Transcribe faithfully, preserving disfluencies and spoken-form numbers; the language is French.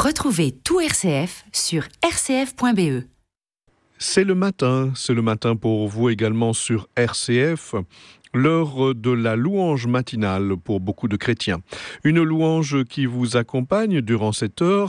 Retrouvez tout R C F sur r c f point b e. C'est le matin, c'est le matin pour vous également sur R C F. L'heure de la louange matinale pour beaucoup de chrétiens. Une louange qui vous accompagne durant cette heure